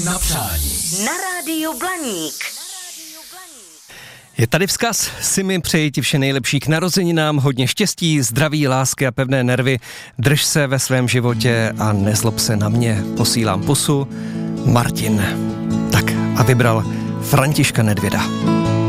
Na přání. Na rádiu Blaník. Je tady vzkaz, si mi přeji ti vše nejlepší k narozeninám, hodně štěstí, zdraví, lásky a pevné nervy, drž se ve svém životě a nezlob se na mě, posílám pusu, Martin. Tak a vybral Františka Nedvěda.